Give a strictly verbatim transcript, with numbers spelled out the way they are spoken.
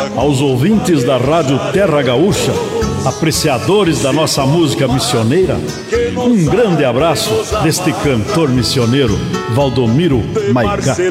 aos ouvintes da Rádio Terra Gaúcha, apreciadores da nossa música missioneira, um grande abraço deste cantor missioneiro, Valdomiro Maicá.